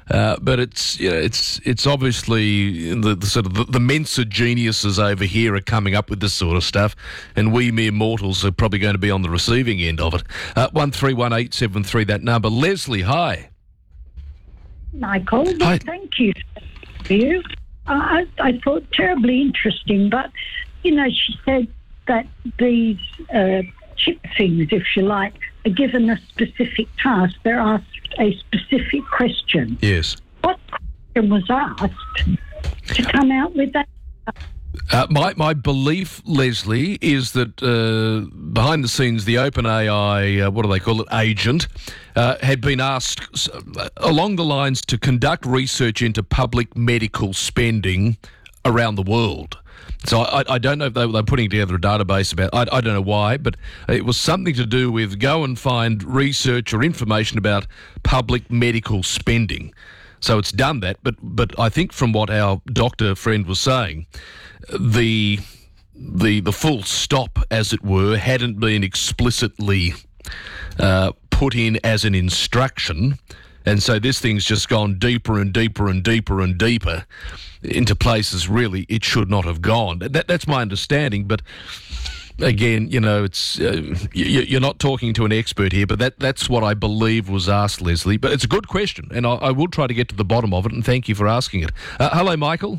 But it's obviously the sort of the Mensa geniuses over here are coming up with this sort of stuff, and we mere mortals are probably going to be on the receiving end of it. 131873, that number. Leslie, hi. Michael, Hi. Thank you for you. I thought terribly interesting, but, she said that these chip things, if you like, are given a specific task. They're asked a specific question. Yes. What question was asked to come out with that? My belief, Leslie, is that behind the scenes, the OpenAI, what do they call it, agent, had been asked along the lines to conduct research into public medical spending around the world. So I don't know if they were putting together a database about, I don't know why, but it was something to do with go and find research or information about public medical spending. So it's done that, but I think from what our doctor friend was saying, the full stop, as it were, hadn't been explicitly put in as an instruction, and so this thing's just gone deeper and deeper and deeper and deeper into places really it should not have gone. That's my understanding, but again, it's you're not talking to an expert here, but that's what I believe was asked, Leslie. But it's a good question, and I will try to get to the bottom of it, and thank you for asking it. Hello, Michael.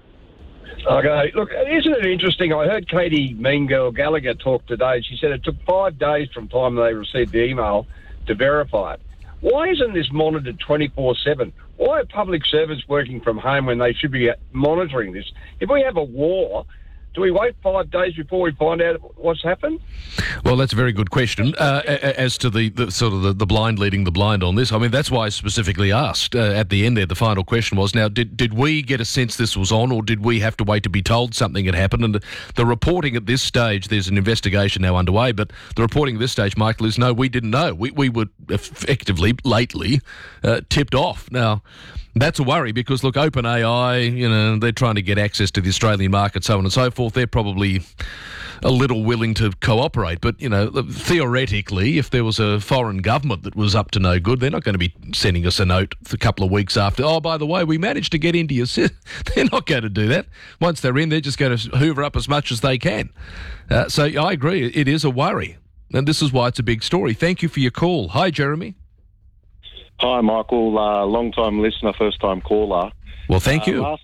Okay, look, isn't it interesting? I heard Katie Mean Girl Gallagher talk today. She said it took 5 days from time they received the email to verify it. Why isn't this monitored 24/7? Why are public servants working from home when they should be monitoring this? If we have a war, do we wait 5 days before we find out what's happened? Well, that's a very good question. As to the sort of the blind leading the blind on this, I mean, that's why I specifically asked at the end there, the final question was, now, did we get a sense this was on, or did we have to wait to be told something had happened? And the reporting at this stage, there's an investigation now underway, but the reporting at this stage, Michael, is no, we didn't know. We were effectively, lately, tipped off. Now, that's a worry because, look, OpenAI, they're trying to get access to the Australian market, so on and so forth. They're probably a little willing to cooperate. But, theoretically, if there was a foreign government that was up to no good, they're not going to be sending us a note a couple of weeks after, oh, by the way, we managed to get into your system. They're not going to do that. Once they're in, they're just going to hoover up as much as they can. So I agree. It is a worry. And this is why it's a big story. Thank you for your call. Hi, Jeremy. Hi, Michael. Long-time listener, first-time caller. Well, thank you. Last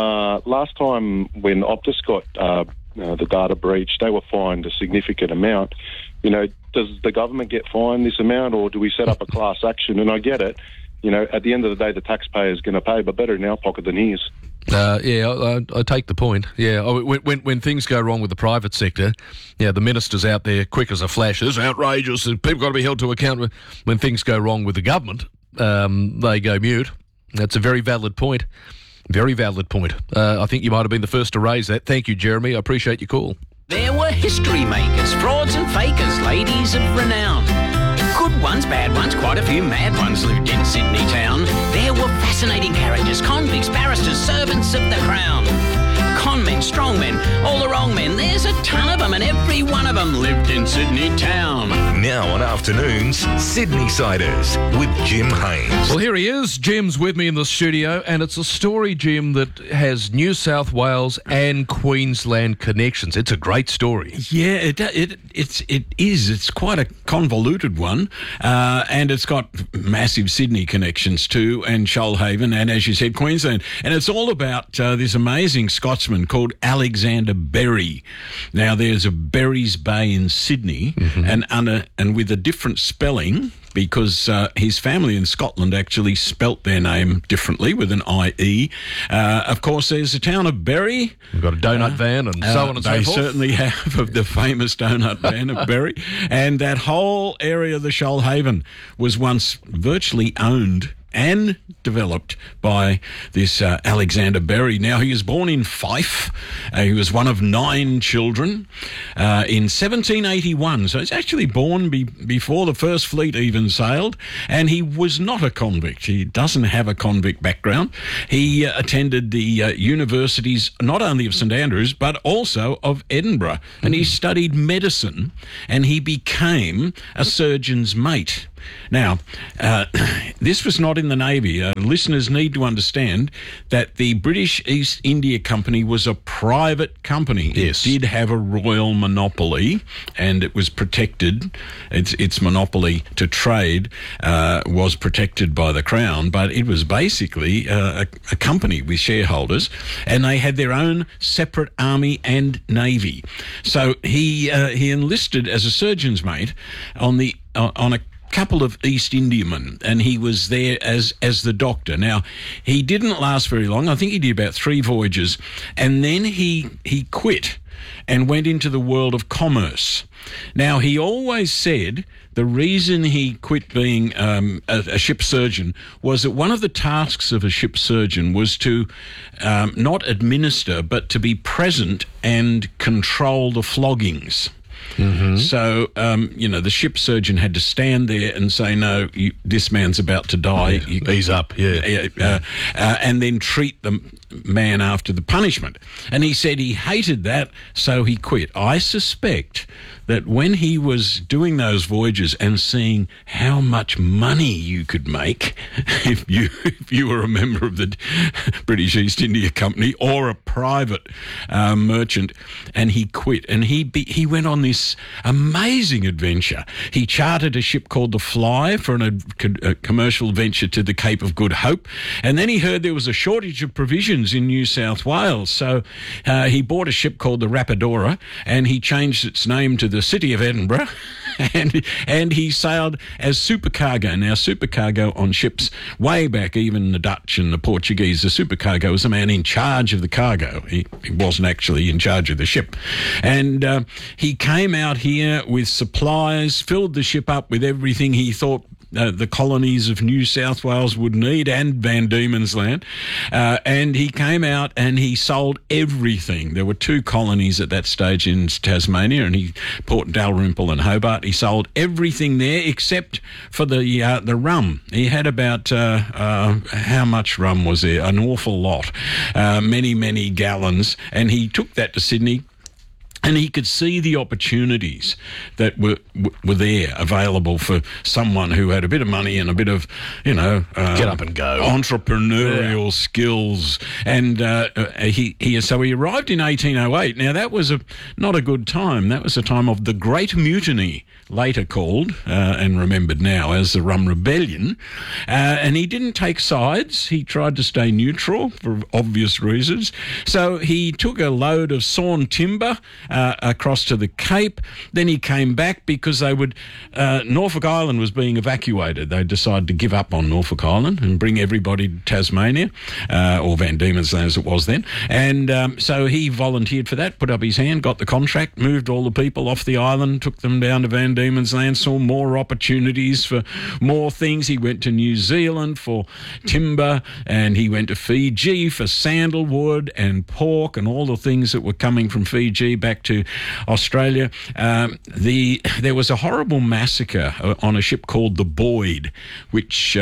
time when Optus got the data breach, they were fined a significant amount. Does the government get fined this amount, or do we set up a class action? And I get it. At the end of the day, the taxpayer is going to pay, but better in our pocket than his. I take the point. Yeah, when things go wrong with the private sector, the minister's out there quick as a flash. It's outrageous. People got to be held to account. When things go wrong with the government, they go mute. That's a very valid point. Very valid point. I think you might have been the first to raise that. Thank you, Jeremy. I appreciate your call. There were history makers, frauds and fakers, ladies of renown. Good ones, bad ones, quite a few mad ones lived in Sydney town. There were fascinating characters, convicts, barristers, servants of the crown. Con men, strong men, all the wrong men. There's a ton of them, and every one of them lived in Sydney town. Now on Afternoons, Sydney Siders with Jim Haynes. Well, here he is. Jim's with me in the studio, and it's a story, Jim, that has New South Wales and Queensland connections. It's a great story. Yeah, it is. It's quite a convoluted one, and it's got massive Sydney connections too, and Shoalhaven, and as you said, Queensland. And it's all about this amazing Scotsman called Alexander Berry. Now, there's a Berry's Bay in Sydney, and with a different spelling, because his family in Scotland actually spelt their name differently with an I-E. Of course, there's the town of Berry. We've got a donut van and so on and so forth. They certainly have, of the famous donut van of Berry. And that whole area of the Shoalhaven was once virtually owned and developed by this Alexander Berry. Now, he was born in Fife. He was one of 9 children in 1781. So he's actually born before the first fleet even sailed. And he was not a convict. He doesn't have a convict background. He attended the universities not only of St Andrews, but also of Edinburgh. And he studied medicine, and he became a surgeon's mate. Now, this was not in the Navy. Listeners need to understand that the British East India Company was a private company. Yes. It did have a royal monopoly, and it was protected. Its monopoly to trade was protected by the Crown, but it was basically a company with shareholders, and they had their own separate army and navy. So he enlisted as a surgeon's mate on a couple of East Indiamen, and he was there as the doctor. Now, he didn't last very long. I think he did about 3 voyages, and then he quit and went into the world of commerce. Now, he always said the reason he quit being a ship surgeon was that one of the tasks of a ship surgeon was to not administer, but to be present and control the floggings. Mm-hmm. So, the ship surgeon had to stand there and say, no, this man's about to die. Ease up, and then treat the man after the punishment. And he said he hated that, so he quit. I suspect that when he was doing those voyages and seeing how much money you could make if you were a member of the British East India Company or a private merchant, and he quit, and he went on this amazing adventure. He chartered a ship called the Fly for a commercial venture to the Cape of Good Hope, and then he heard there was a shortage of provisions in New South Wales, so he bought a ship called the Rapadora, and he changed its name to the City of Edinburgh, and he sailed as supercargo. Now, supercargo on ships way back, even the Dutch and the Portuguese, the supercargo was a man in charge of the cargo. He wasn't actually in charge of the ship. And he came out here with supplies, filled the ship up with everything he thought the colonies of New South Wales would need, and Van Diemen's Land. And he came out and he sold everything. There were 2 colonies at that stage in Tasmania, and Port Dalrymple and Hobart. He sold everything there except for the rum. He had about, how much rum was there? An awful lot. Many, many gallons. And he took that to Sydney. And he could see the opportunities that were there available for someone who had a bit of money and a bit of, get up and go entrepreneurial skills. And so he arrived in 1808. Now, that was not a good time. That was a time of the Great Mutiny, later called and remembered now as the Rum Rebellion. And he didn't take sides. He tried to stay neutral for obvious reasons. So he took a load of sawn timber across to the Cape. Then he came back because Norfolk Island was being evacuated. They decided to give up on Norfolk Island and bring everybody to Tasmania, or Van Diemen's Land as it was then. And so he volunteered for that, put up his hand, got the contract, moved all the people off the island, took them down to Van Diemen's Land, saw more opportunities for more things. He went to New Zealand for timber, and he went to Fiji for sandalwood and pork and all the things that were coming from Fiji back to Australia. There was a horrible massacre on a ship called the Boyd, which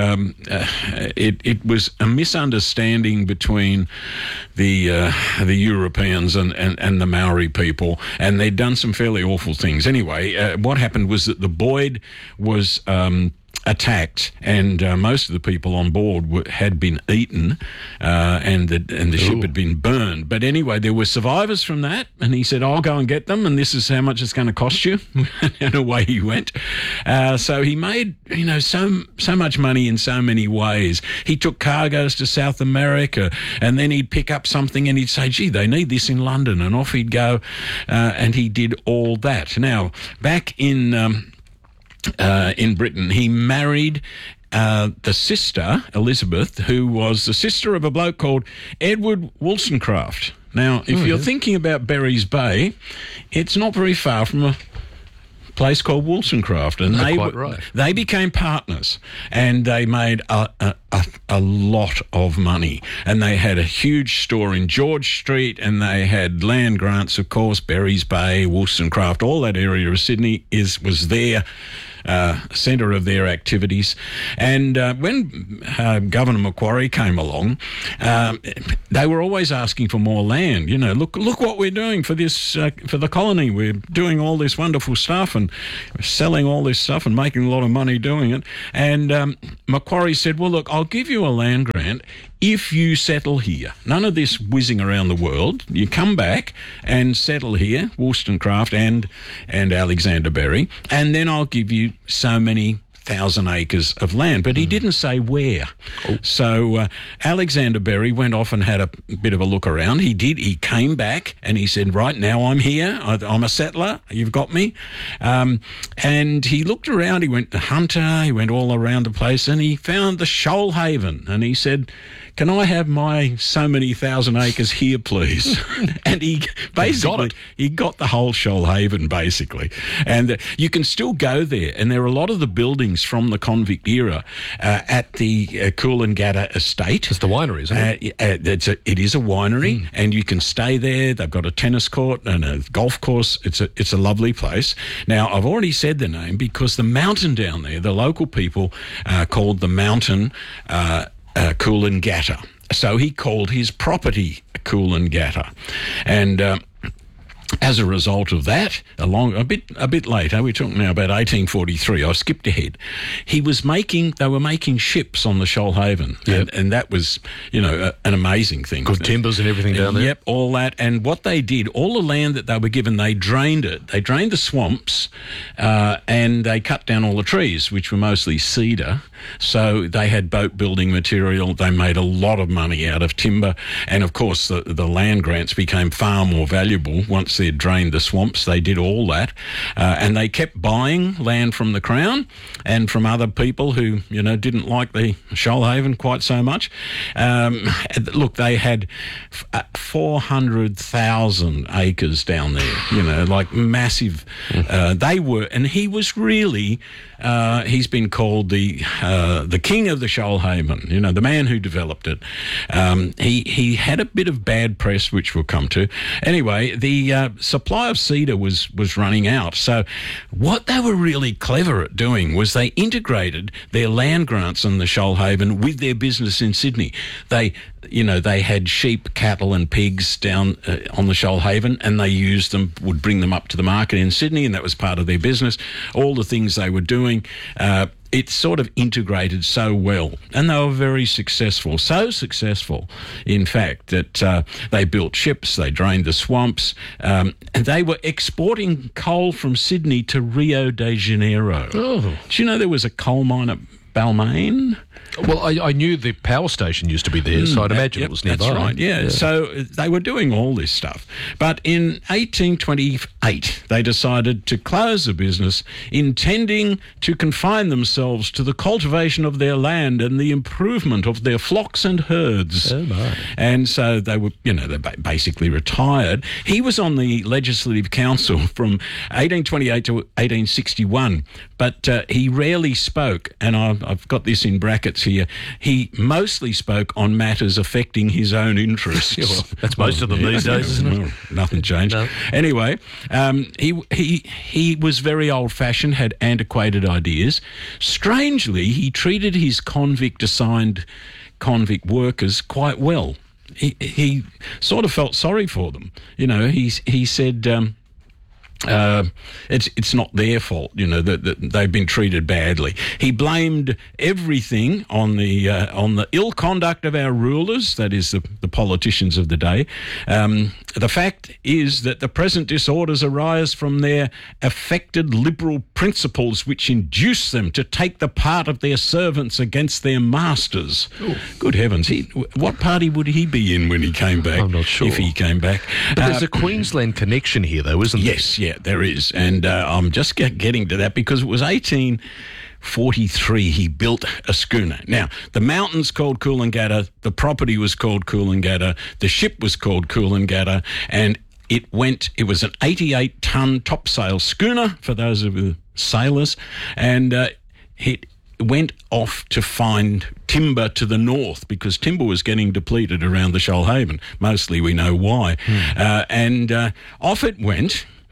it was a misunderstanding between the Europeans and the Maori people, and they'd done some fairly awful things. Anyway, what happened was that the Boyd was attacked, and most of the people on board had been eaten, and the ship had been burned. But anyway, there were survivors from that, and he said, I'll go and get them, and this is how much it's going to cost you. And away he went. So he made, so much money in so many ways. He took cargoes to South America, and then he'd pick up something and he'd say, gee, they need this in London, and off he'd go, and he did all that. Now, back in Britain, he married the sister, Elizabeth, who was the sister of a bloke called Edward Wollstonecraft. Now, if you're thinking about Berries Bay, it's not very far from a place called Wollstonecraft, and they became partners, and they made a lot of money, and they had a huge store in George Street, and they had land grants, of course. Berries Bay, Wollstonecraft, all that area of Sydney was their centre of their activities. And when Governor Macquarie came along, they were always asking for more land. You know, look what we're doing for this for the colony. We're doing all this wonderful stuff and selling all this stuff and making a lot of money doing it. And Macquarie said, well, look, I'll give you a land grant if you settle here. None of this whizzing around the world. You come back and settle here, Wollstonecraft and Alexander Berry, and then I'll give you so many 1,000 acres of land. But he didn't say where. So Alexander Berry went off and had a bit of a look around. He did. He came back and he said, right, now I'm here. I'm a settler. You've got me. And he looked around. He went to Hunter. He went all around the place and he found the Shoalhaven. And he said, can I have my so many 1,000 acres here, please? And he basically, he got the whole Shoalhaven, basically. And you can still go there. And there are a lot of the buildings from the convict era at the Coolangatta estate. It's the winery, isn't it? It is a winery, and you can stay there. They've got a tennis court and a golf course. It's a lovely place. Now, I've already said the name because the mountain down there, the local people called the mountain Coolangatta. So he called his property Coolangatta. And as a result of that, a bit later, we're talking now about 1843, I skipped ahead, they were making ships on the Shoalhaven. Yep. And that was, an amazing thing. Good timbers and everything down there. Yep, all that. And what they did, all the land that they were given, they drained it. They drained the swamps and they cut down all the trees, which were mostly cedar. So they had boat building material. They made a lot of money out of timber. And, of course, the land grants became far more valuable once they had drained the swamps. They did all that. And they kept buying land from the Crown and from other people who, didn't like the Shoalhaven quite so much. Look, they had 400,000 acres down there, like massive. They were, and he was really, he's been called the king of the Shoalhaven, the man who developed it. He had a bit of bad press, which we'll come to. Anyway, the supply of cedar was running out. So what they were really clever at doing was they integrated their land grants in the Shoalhaven with their business in Sydney. They had sheep, cattle and pigs down on the Shoalhaven, and they used them, would bring them up to the market in Sydney, and that was part of their business. All the things they were doing, it sort of integrated so well, and they were very successful. So successful, in fact, that they built ships, they drained the swamps, and they were exporting coal from Sydney to Rio de Janeiro. Oh. Do you know there was a coal mine at Balmain? Well, I knew the power station used to be there, so I'd imagine it was nearby. That's right, yeah. So they were doing all this stuff. But in 1828, they decided to close the business, intending to confine themselves to the cultivation of their land and the improvement of their flocks and herds. Oh, my. And so they were, they basically retired. He was on the Legislative Council from 1828 to 1861, but he rarely spoke, and I've got this in brackets here. He mostly spoke on matters affecting his own interests. Well, that's most of them these days, isn't it? Well, nothing changed. No. Anyway, he was very old-fashioned, had antiquated ideas. Strangely, he treated his convict-assigned convict workers quite well. He sort of felt sorry for them. He said... it's not their fault, that they've been treated badly. He blamed everything on the ill conduct of our rulers, that is the politicians of the day. The fact is that the present disorders arise from their affected liberal principles which induce them to take the part of their servants against their masters. Ooh. Good heavens, what party would he be in when he came back? I'm not sure. If he came back. But there's a Queensland connection here, though, isn't there? Yes, yeah, there is. And I'm just getting to that because it was 1843 he built a schooner. Now, the mountain's called Coolangatta, the property was called Coolangatta, the ship was called Coolangatta, and it was an 88-ton topsail schooner, for those of the sailors, and it went off to find timber to the north because timber was getting depleted around the Shoalhaven. Mostly we know why. And off it went.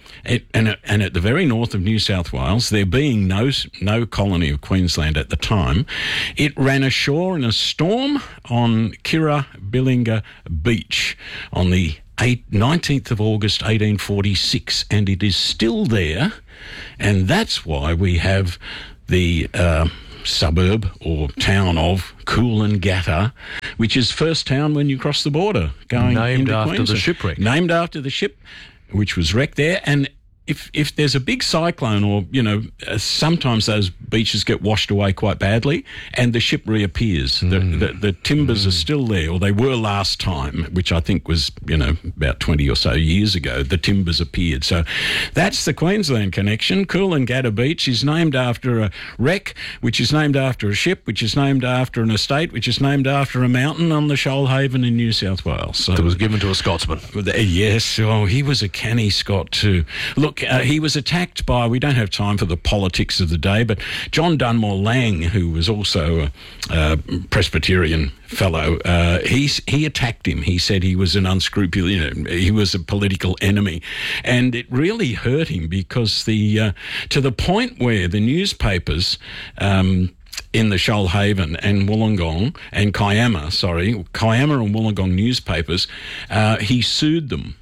and at the very north of New South Wales, there being no colony of Queensland at the time, it ran ashore in a storm on Kirra-Billinga Beach on the 19th of August 1846, and it is still there, and that's why we have the suburb or town of Coolangatta, which is first town when you cross the border going named into after Queensland. the shipwreck. Named after the ship, which was wrecked there. And if there's a big cyclone, or sometimes those beaches get washed away quite badly, and the ship reappears. The timbers are still there, or they were last time, which I think was about 20 or so years ago. The timbers appeared. So that's the Queensland connection. Coolangatta Beach is named after a wreck, which is named after a ship, which is named after an estate, which is named after a mountain on the Shoalhaven in New South Wales. So It was given to a Scotsman. yes, he was a canny Scot too. Look, he was attacked by, we don't have time for the politics of the day, but John Dunmore Lang, who was also a Presbyterian fellow, he attacked him. He said he was an unscrupulous, he was a political enemy. And it really hurt him because to the point where the newspapers, in the Shoalhaven and Wollongong and Kiama and Wollongong newspapers, he sued them.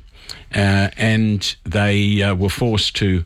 And they were forced to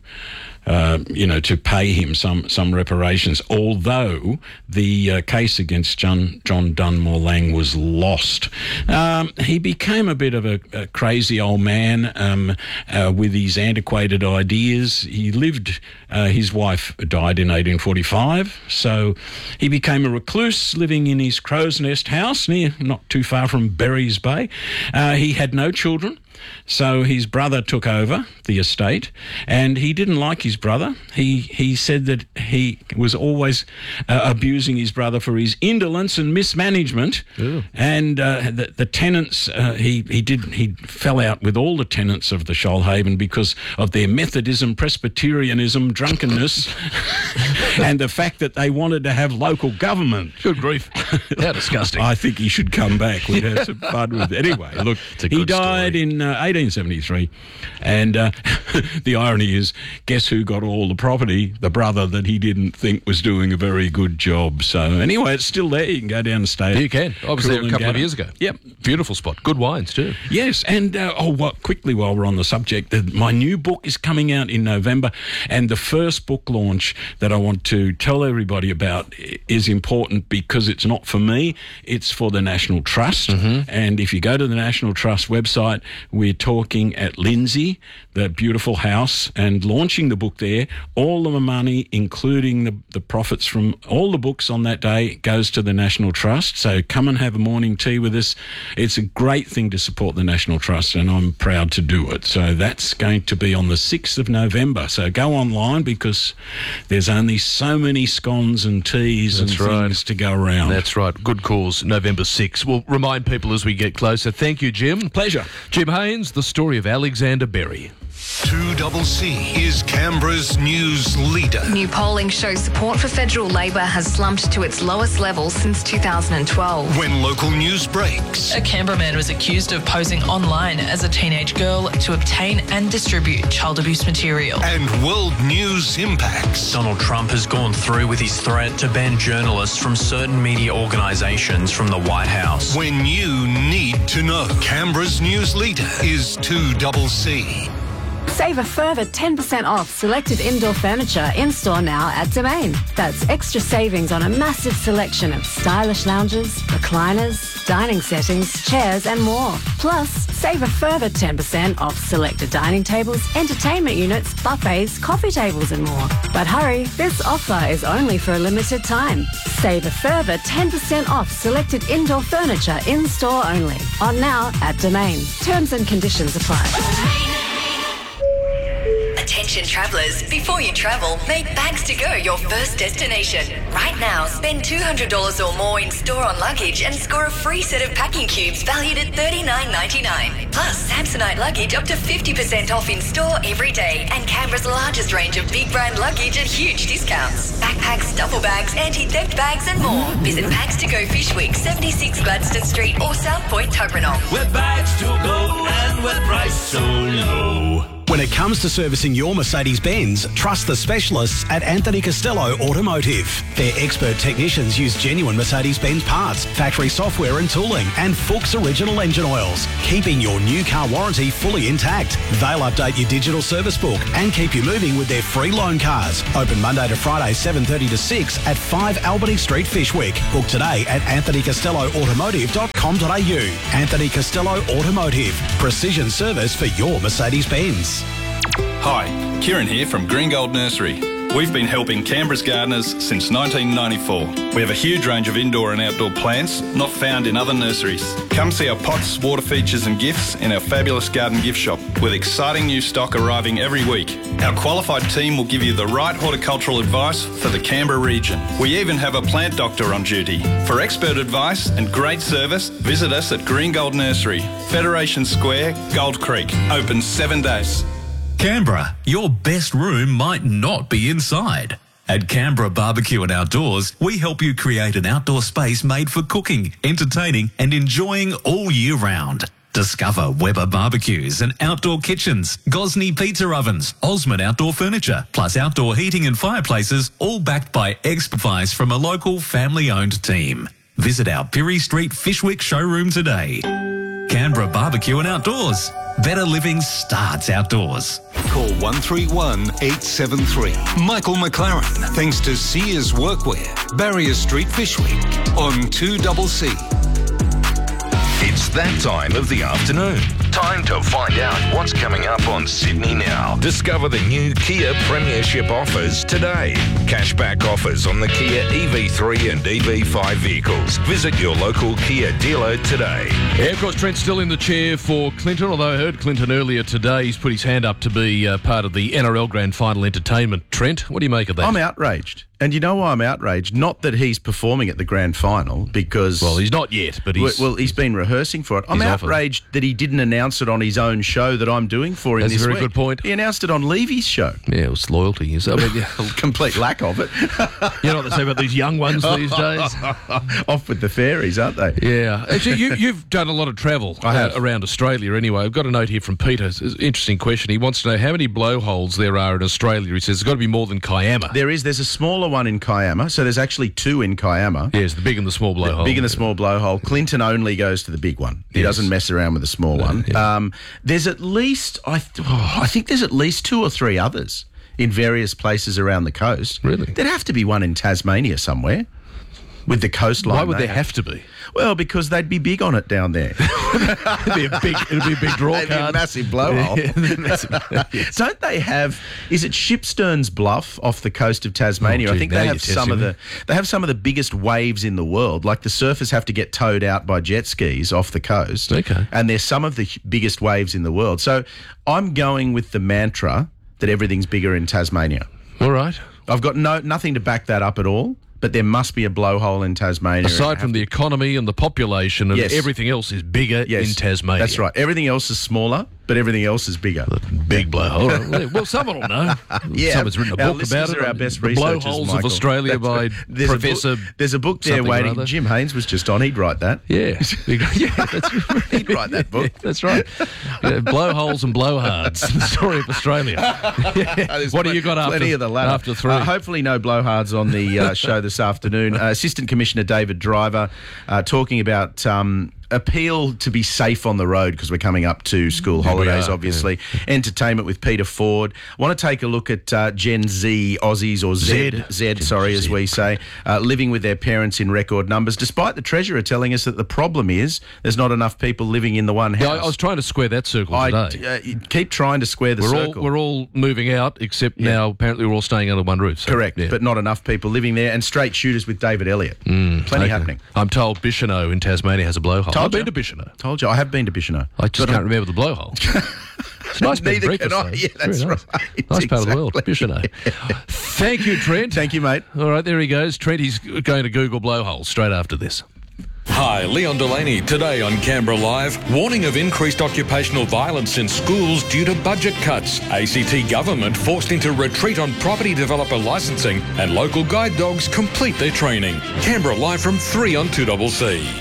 pay him some reparations, although the case against John Dunmore Lang was lost. He became a bit of a crazy old man with his antiquated ideas. He lived, his wife died in 1845, so he became a recluse living in his crow's nest house not too far from Berries Bay. He had no children. So his brother took over the estate, and he didn't like his brother. He said that he was always abusing his brother for his indolence and mismanagement. Ew. And the tenants, he fell out with all the tenants of the Shoalhaven because of their Methodism, Presbyterianism, drunkenness, and the fact that they wanted to have local government. Good grief. How disgusting. I think he should come back. We'd have some fun with it. Anyway, look, he died in 1873, and the irony is, guess who got all the property? The brother that he didn't think was doing a very good job. So anyway, it's still there. You can go down and stay. You can. I was there a couple of years ago. Yep. Beautiful spot. Good wines too. Yes, and quickly while we're on the subject, my new book is coming out in November, and the first book launch that I want to tell everybody about is important because it's not for me, it's for the National Trust. Mm-hmm. And if you go to the National Trust website, we're talking at Lindsay, the beautiful house, and launching the book there. All of the money, including the profits from all the books on that day, goes to the National Trust. So come and have a morning tea with us. It's a great thing to support the National Trust, and I'm proud to do it. So that's going to be on the 6th of November. So go online because there's only so many scones and teas things to go around. That's right. Good cause, November 6th. We'll remind people as we get closer. Thank you, Jim. Pleasure. Jim Haines, the story of Alexander Berry. 2CC is Canberra's news leader. New polling shows support for federal Labor has slumped to its lowest level since 2012. When local news breaks. A Canberra man was accused of posing online as a teenage girl to obtain and distribute child abuse material. And world news impacts. Donald Trump has gone through with his threat to ban journalists from certain media organisations from the White House. When you need to know. Canberra's news leader is 2CC. Save a further 10% off selected indoor furniture in-store now at Domain. That's extra savings on a massive selection of stylish lounges, recliners, dining settings, chairs and more. Plus, save a further 10% off selected dining tables, entertainment units, buffets, coffee tables and more. But hurry, this offer is only for a limited time. Save a further 10% off selected indoor furniture in-store only. On now at Domain. Terms and conditions apply. Attention travellers, before you travel, make Bags to Go your first destination. Right now, spend $200 or more in store on luggage and score a free set of packing cubes valued at $39.99. Plus, Samsonite luggage up to 50% off in store every day, and Canberra's largest range of big brand luggage at huge discounts. Backpacks, duffel bags, anti-theft bags and more. Visit Bags to Go Fish Week, 76 Gladstone Street or South Point, Tuggeranong. Where bags to go and where price so low. When it comes to servicing your Mercedes-Benz, trust the specialists at Anthony Costello Automotive. Their expert technicians use genuine Mercedes-Benz parts, factory software and tooling, and Fuchs original engine oils, keeping your new car warranty fully intact. They'll update your digital service book and keep you moving with their free loan cars. Open Monday to Friday, 7:30 to 6 at 5 Albany Street, Fishwick. Book today at anthonycostelloautomotive.com.au. Anthony Costello Automotive. Precision service for your Mercedes-Benz. Hi, Kieran here from Green Gold Nursery. We've been helping Canberra's gardeners since 1994. We have a huge range of indoor and outdoor plants not found in other nurseries. Come see our pots, water features and gifts in our fabulous garden gift shop with exciting new stock arriving every week. Our qualified team will give you the right horticultural advice for the Canberra region. We even have a plant doctor on duty. For expert advice and great service, visit us at Green Gold Nursery, Federation Square, Gold Creek. Open 7 days. Canberra, your best room might not be inside. At Canberra Barbecue and Outdoors, we help you create an outdoor space made for cooking, entertaining and enjoying all year round. Discover Weber barbecues and outdoor kitchens, Gosney pizza ovens, Osmond outdoor furniture, plus outdoor heating and fireplaces, all backed by expert advice from a local family-owned team. Visit our Pirie Street Fishwick showroom today. Canberra Barbecue and Outdoors. Better living starts outdoors. Call 131 873. Michael McLaren, thanks to Sears Workwear, Barrier Street, Fishwick, on 2CC. It's that time of the afternoon. Time to find out what's coming up on Sydney Now. Discover the new Kia Premiership offers today. Cashback offers on the Kia EV3 and EV5 vehicles. Visit your local Kia dealer today. Yeah, of course, Trent's still in the chair for Clinton, although I heard Clinton earlier today. He's put his hand up to be part of the NRL Grand Final entertainment. Trent, what do you make of that? I'm outraged. And you know why I'm outraged? Not that he's performing at the Grand Final, because... Well, he's not yet, but he's... Well, he's been rehearsing for it. I'm outraged that he didn't announce it on his own show that I'm doing for him this week. That's a very good point. He announced it on Levy's show. Yeah, it was loyalty. I mean, yeah. Complete lack of it. You know what they say about these young ones these days? Off with the fairies, aren't they? Yeah. Actually, you've done a lot of travel around Australia anyway. I've got a note here from Peter. It's an interesting question. He wants to know how many blowholes there are in Australia. He says there's got to be more than Kiama. There's a smaller one in Kiama. So there's actually 2 in Kiama. Yes, the big and the small blowhole. The big and the small blowhole. Clinton only goes to the big one. He doesn't mess around with the small one. Yeah. There's at least, I think there's at least 2 or 3 others in various places around the coast. Really? There'd have to be one in Tasmania somewhere with the coastline. Why would there have to be? Well, because they'd be big on it down there. It'd be a big draw card. It'd be a massive blowhole. Yes. Don't they have? Is it Shipsterns Bluff off the coast of Tasmania? I think they have some of the biggest waves in the world. Like the surfers have to get towed out by jet skis off the coast. Okay. And they're some of the biggest waves in the world. So I'm going with the mantra that everything's bigger in Tasmania. All right. I've got nothing to back that up at all. But there must be a blowhole in Tasmania. Aside from the economy and the population, and everything else is bigger in Tasmania. That's right. Everything else is smaller, but everything else is bigger. Big blowhole. Well, someone will know. Someone's written a book about it. Our best the researchers, Blowholes Michael. of Australia by Professor. There's a book there waiting. Jim Haynes was just on. He'd write that. Yeah. He'd write that book. Yeah, that's right. Blowholes and blowhards. The story of Australia. What have you got after 3? Hopefully no blowhards on the show this afternoon. Assistant Commissioner David Driver talking about appeal to be safe on the road because we're coming up to school holidays, obviously. Yeah. Entertainment with Peter Ford. I want to take a look at Gen Z Aussies, or Z, as we say, living with their parents in record numbers, despite the Treasurer telling us that the problem is there's not enough people living in the one house. Yeah, I was trying to square that circle today. Keep trying to square the circle. We're all moving out, except now apparently we're all staying under one roof. So, correct, but not enough people living there, and straight shooters with David Elliott. Plenty happening. I'm told Bicheno in Tasmania has a blowhole. I've been to Bicheno. Told you, I have been to Bicheno. I just can't remember the blowhole. It's a nice bit of breakfast. Yeah, that's right. Nice part of the world, Bicheno. Thank you, Trent. Thank you, mate. All right, there he goes. Trent, he's going to Google blowholes straight after this. Hi, Leon Delaney. Today on Canberra Live, warning of increased occupational violence in schools due to budget cuts. ACT government forced into retreat on property developer licensing, and local guide dogs complete their training. Canberra Live from 3 on 2CC.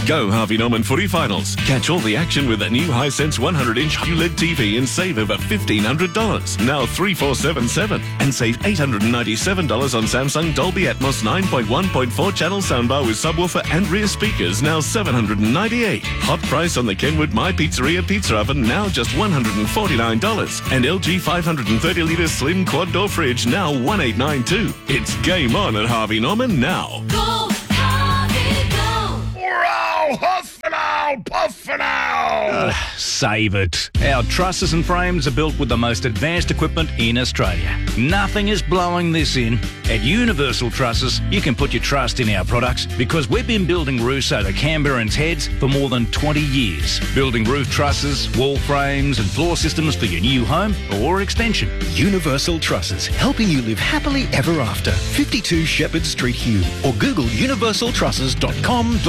Go Harvey Norman footy finals. Catch all the action with a new Hisense 100-inch QLED TV and save over $1,500. Now 3477 and save $897 on Samsung Dolby Atmos 9.1.4 channel soundbar with subwoofer and rear speakers, now $798. Hot price on the Kenwood My Pizzeria pizza oven, now just $149. And LG 530-litre slim quad door fridge, now $1,892. It's game on at Harvey Norman now. Go, Harvey, go! Row, huff and ow, puff and ow! Save it. Our trusses and frames are built with the most advanced equipment in Australia. Nothing is blowing this in. At Universal Trusses, you can put your trust in our products because we've been building roofs over Canberrans' heads for more than 20 years. Building roof trusses, wall frames and floor systems for your new home or extension. Universal Trusses, helping you live happily ever after. 52 Shepherd Street, Hume, or Google universaltrusses.com.au.